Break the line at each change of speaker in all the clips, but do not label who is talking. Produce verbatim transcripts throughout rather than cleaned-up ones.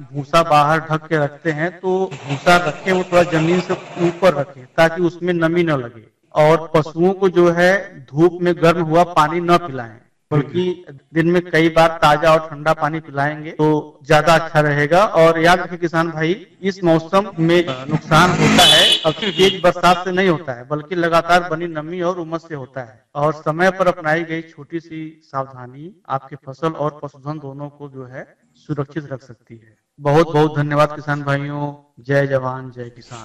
भूसा बाहर ढक के रखते हैं तो भूसा रखें वो थोड़ा जमीन से ऊपर रखें ताकि उसमें नमी न लगे। और पशुओं को जो है धूप में गर्म हुआ पानी न पिलाएं, बल्कि दिन में कई बार ताजा और ठंडा पानी पिलाएंगे तो ज्यादा अच्छा रहेगा। और याद रखें किसान भाई, इस मौसम में नुकसान होता है अब तेज बरसात से नहीं होता है, बल्कि लगातार बनी नमी और उमस से होता है। और समय पर अपनाई गई छोटी सी सावधानी आपके फसल और पशुधन दोनों को जो है सुरक्षित रख सकती है। बहुत बहुत धन्यवाद किसान भाइयों। जय जवान जय किसान।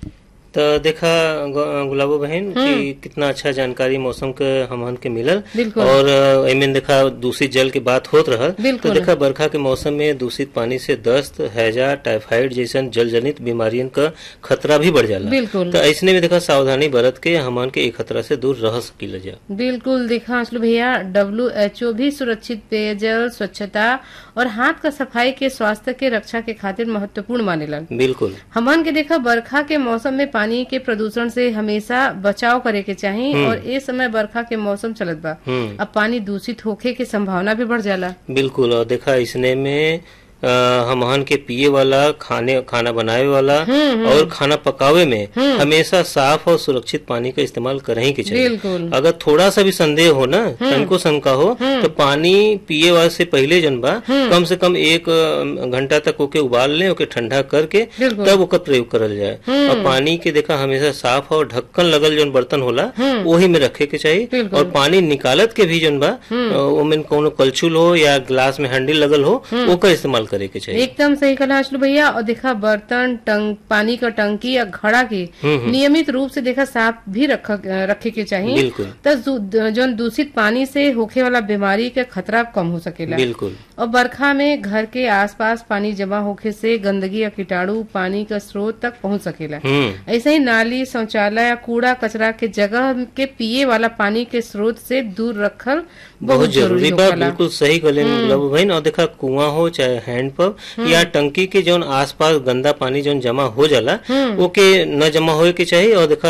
तो देखा गुलाबो बहन कि कितना अच्छा जानकारी मौसम के हमन के मिलल। और एमें देखा दूषित जल की बात होत रहा तो देखा बरखा के मौसम में दूषित पानी से दस्त, हैजा, टाइफाइड जैसन जल जनित बीमारियों का खतरा भी बढ़ जाला। तो ऐसने में देखा सावधानी बरत के हमन के एक खतरा से दूर रह सकीला जा।
बिल्कुल देखा असलू भैया, डब्ल्यू एच ओ भी सुरक्षित पेयजल, स्वच्छता और हाथ का सफाई के स्वास्थ्य के रक्षा के खातिर महत्वपूर्ण मानेला।
बिल्कुल
हमन के देखा बरखा के मौसम में पानी के प्रदूषण से हमेशा बचाव करे के चाहिए। और इस समय बरखा के मौसम चलत बा, अब पानी दूषित होखे के संभावना भी बढ़ जाला।
बिल्कुल। और देखा इसने में हमहन के पिए वाला, खाने खाना बनावे वाला और खाना पकावे में हमेशा साफ और सुरक्षित पानी का इस्तेमाल करही के चाहिए। अगर थोड़ा सा भी संदेह हो ना, तनको शंका हो, तो पानी पिए वाले से पहले जन बा कम से कम एक घंटा तक ओके उबाल लें, ओके ठंडा करके तब ओकर प्रयोग करल जाए। और पानी के देखा हमेशा साफ और ढक्कन लगल जन बर्तन होला वही में रखे के चाहिए। और पानी निकालत के भी जन बा ओमें कोनो कलछुल हो या ग्लास में हैंडल लगल हो ओकर इस्तेमाल करे के चाहिए।
एकदम सही कहा असलू भैया। और देखा बर्तन, टंग, पानी का टंकी या घड़ा के नियमित रूप से देखा साफ भी रख, रखे के चाहिए। तो जो दूषित पानी से होखे वाला बीमारी का खतरा कम हो सकेला।
बिल्कुल।
और बरखा में घर के आसपास पानी जमा होखे से गंदगी या कीटाणु पानी का स्रोत तक पहुंच सकेला। ऐसे ही नाली, शौचालय या कूड़ा कचरा के जगह के पिए वाला पानी के स्रोत से दूर रखल बहुत जरूरी बा।
बिल्कुल सही कहले बहन। और देखा कुआं हो चाहे हैंडपंप या टंकी के जो आसपास गंदा पानी जो जमा हो जाला ओके न जमा होए के चाहिए। और देखा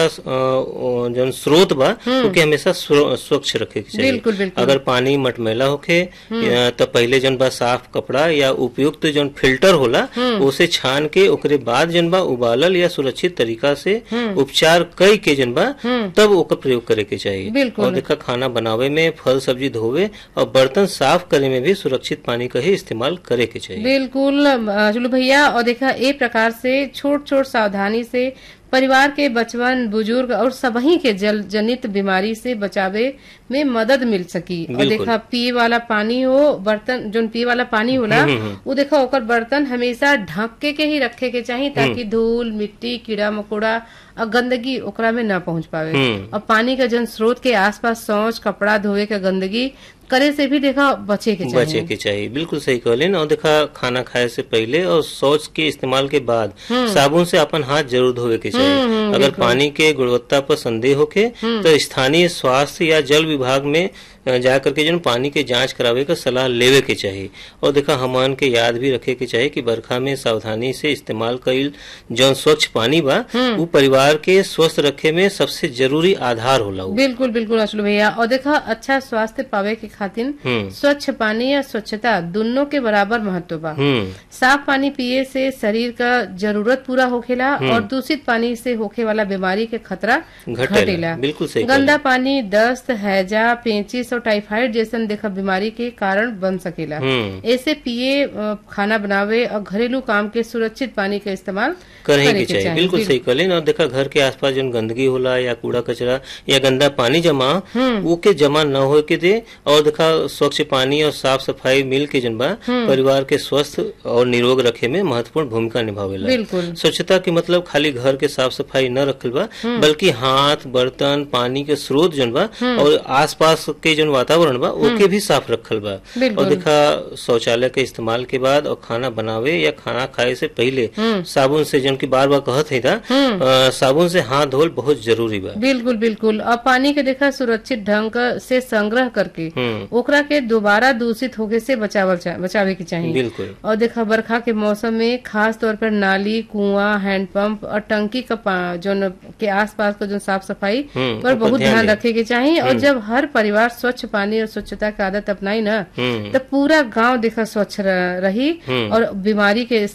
जो स्रोत बा ओके हमेशा स्वच्छ रखे के चाहिए।
बिल्कुल, बिल्कुल।
अगर पानी मटमैला होके तो पहले जन बा साफ कपड़ा या उपयुक्त जो फिल्टर होला उसे छान के ओकरे बाद जन बा उबालल या सुरक्षित तरीका से उपचार कई के जन बा तब ओकर प्रयोग करे के चाहिए। और देखा खाना बनावे में, फल सब्जी धोवे और बर्तन साफ करे में भी सुरक्षित पानी का ही इस्तेमाल करे के चाहिए।
बिल्कुल चलो भैया। और देखा एक प्रकार से छोट छोट सावधानी से परिवार के बचवन, बुजुर्ग और सबही के जल जनित बीमारी से बचावे में मदद मिल सकी। और देखा पिए वाला पानी हो, बर्तन जो पिए वाला पानी होला वो देखा ओकर बर्तन हमेशा ढक के, के ही रखे के चाहिए ताकि धूल, मिट्टी, कीड़ा मकोड़ा और गंदगी ओकरा में न पहुंच पावे। और पानी का जन स्रोत के आसपास शौच, कपड़ा धोवे का गंदगी करे से भी देखा बचे के चाहिए।
बचे के चाहिए। बिल्कुल सही कहले। और देखा खाना खाए से पहले और शौच के इस्तेमाल के बाद साबुन से अपन हाथ जरूर धोवे के चाहिए। अगर पानी के गुणवत्ता पर संदेह होके तो स्थानीय स्वास्थ्य या जल विभाग में जा करके जो पानी के जांच करावे का सलाह लेवे के चाहिए। और देखा हमन के याद भी रखे के चाहिए कि बरखा में सावधानी से इस्तेमाल कईल जो स्वच्छ पानी बा वो परिवार के स्वस्थ रखे में सबसे जरूरी आधार होला।
बिल्कुल बिल्कुल असलू भैया। और देखा अच्छा स्वास्थ्य पावे के खातिर स्वच्छ पानी या स्वच्छता दोनों के बराबर महत्व बा। साफ पानी पिए से शरीर का जरूरत पूरा होखेला और दूषित पानी से होखे वाला बीमारी के खतरा घटेला।
बिल्कुल सही।
गंदा पानी दस्त, हैजा, पेचिस और टाइफाइड जैसन देखा बीमारी के कारण बन सकेला। ऐसे पिए, खाना बनावे और घरेलू काम के सुरक्षित पानी का इस्तेमाल
करे के चाहिए। बिल्कुल सही कहले। और देखा घर के आसपास जो गंदगी होला या कूड़ा कचरा या गंदा पानी जमा वो के जमा न हो के दे। और देखा स्वच्छ पानी और साफ सफाई मिल के जन बा परिवार के स्वस्थ और निरोग रखे में महत्वपूर्ण भूमिका निभावेला। स्वच्छता के मतलब खाली घर के साफ सफाई न रखल बा बल्कि हाथ, बर्तन, पानी के स्रोत जन बा और आसपास के जो वातावरण बा ओके भी साफ रखल बा। और देखा शौचालय के इस्तेमाल के बाद और खाना बनावे या खाना खाए से पहले साबुन से जन की बार बार कहत है था साबुन से हाथ धोल बहुत जरूरी बा।
बिल्कुल बिल्कुल। और पानी के देखा सुरक्षित ढंग से संग्रह करके ओकरा के दोबारा दूषित होके से बचावल बचावे के चाहिए।
बिल्कुल।
और देखा बरखा के मौसम में खास तौर पर नाली, कुआं, हैंडपंप और टंकी का जो के आसपास का जो साफ सफाई पर बहुत ध्यान रखे के चाहिए। और जब हर परिवार स्वच्छ पानी और स्वच्छता की आदत अपनाई ना तो पूरा गांव देखा स्वच्छ रही और बीमारी के